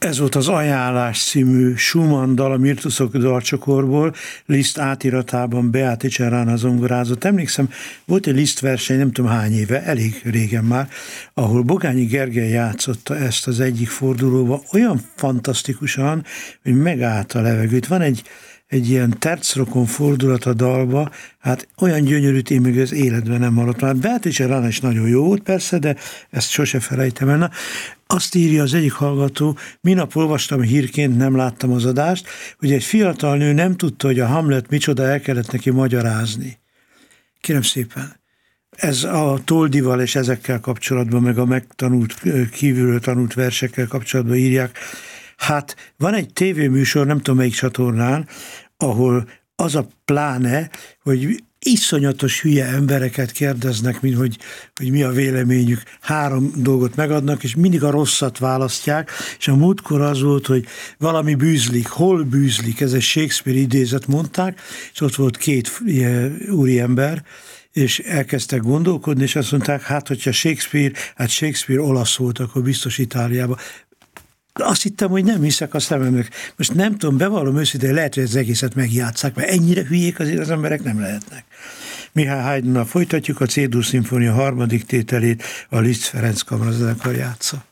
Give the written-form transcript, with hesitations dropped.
Ez volt az Ajánlás című Schumann dal a Myrtuszok dalcsokorból, Liszt átiratában Beatrice Arana zongorázott. Emlékszem, volt egy Liszt verseny, nem tudom hány éve, elég régen már, ahol Bogányi Gergely játszotta ezt az egyik fordulóba olyan fantasztikusan, hogy megállt a levegőt. Van egy ilyen tercrokon fordulat a dalba, hát olyan gyönyörűt én még az életben nem hallottam. Hát Beatrice Arana is nagyon jó volt persze, de ezt sose felejtem el. Na, azt írja az egyik hallgató, minap olvastam hírként, nem láttam az adást, hogy egy fiatal nő nem tudta, hogy a Hamlet micsoda, el kellett neki magyarázni. Kérem szépen, ez a Toldival és ezekkel kapcsolatban, meg a megtanult, kívülről tanult versekkel kapcsolatban írják. Hát van egy tévéműsor, nem tudom melyik csatornán, ahol az a pláne, hogy iszonyatos hülye embereket kérdeznek, mint hogy mi a véleményük. 3 dolgot megadnak, és mindig a rosszat választják, és a múltkor az volt, hogy valami bűzlik, hol bűzlik, ez egy Shakespeare idézet mondták, és ott volt 2 úriember, és elkezdtek gondolkodni, és azt mondták, hát hogyha Shakespeare olasz volt, akkor biztos Itáliában. Azt hittem, hogy nem hiszek a szememnek. Most nem tudom, bevallom őszintén, lehet, hogy az egészet megjátsszák, mert ennyire hülyék azért az emberek nem lehetnek. Mihály Haydnnal folytatjuk, a C-dur szimfónia 3. tételét a Liszt Ferenc kamarazenekar játsza.